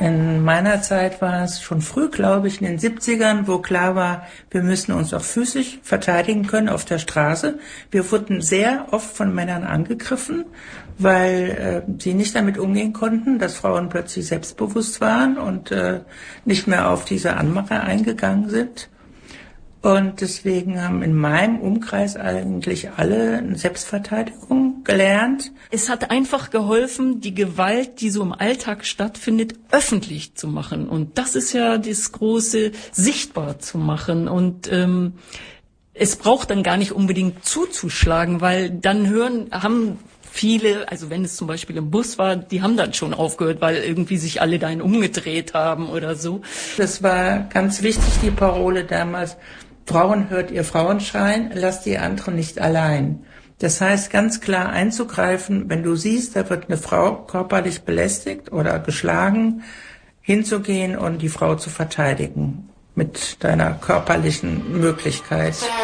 In meiner Zeit war es schon früh, glaube ich, in den 70ern, wo klar war, wir müssen uns auch physisch verteidigen können auf der Straße. Wir wurden sehr oft von Männern angegriffen, weil sie nicht damit umgehen konnten, dass Frauen plötzlich selbstbewusst waren und nicht mehr auf diese Anmache eingegangen sind. Und deswegen haben in meinem Umkreis eigentlich alle Selbstverteidigung gelernt. Es hat einfach geholfen, die Gewalt, die so im Alltag stattfindet, öffentlich zu machen. Und das ist ja das Große, sichtbar zu machen. Und es braucht dann gar nicht unbedingt zuzuschlagen, weil dann haben viele, also wenn es zum Beispiel im Bus war, die haben dann schon aufgehört, weil irgendwie sich alle dahin umgedreht haben oder so. Das war ganz wichtig, die Parole damals. Frauen hört ihr Frauenschreien, lasst die anderen nicht allein. Das heißt, ganz klar einzugreifen, wenn du siehst, da wird eine Frau körperlich belästigt oder geschlagen, hinzugehen und die Frau zu verteidigen mit deiner körperlichen Möglichkeit.